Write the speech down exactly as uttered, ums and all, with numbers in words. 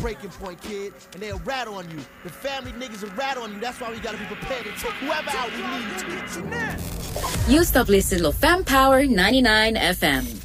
breaking point, kid. And they'll rat on you. The family niggas will rat on you. That's why we gotta be prepared to take whoever out we need to. You stop listening to Fem Power ninety-nine F M.